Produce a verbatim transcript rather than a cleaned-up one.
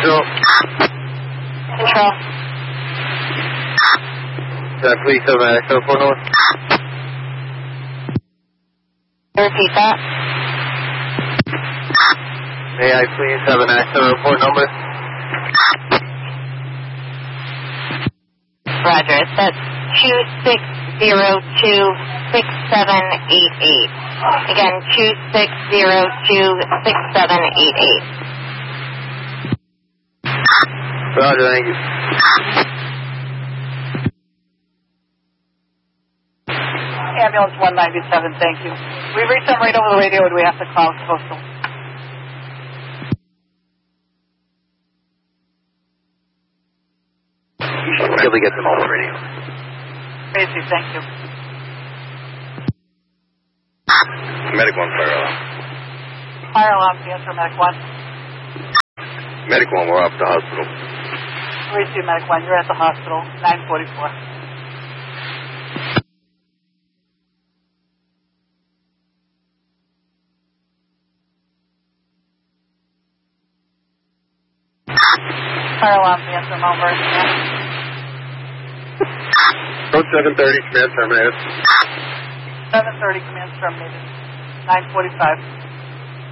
Control. Control. Uh, please, seven, I seven four north. Repeat that. May I please have an accident report number? Roger. That's two six zero two six seven eight eight. Again, two six zero two six seven eight eight. Roger, thank you. Ambulance one ninety-seven, thank you. We reached them right over the radio, or do we have to call Coastal? You should really get them on the radio. Crazy, thank you. Medic one, fire alarm. Fire alarm, answer, Medic one. Medic one, we're off the hospital. Where's you, Medic one? You're at the hospital, nine forty-four. Fire alarm, answer, Mount Vernon. Code seven thirty, command terminated. seven thirty, command terminated. nine forty-five.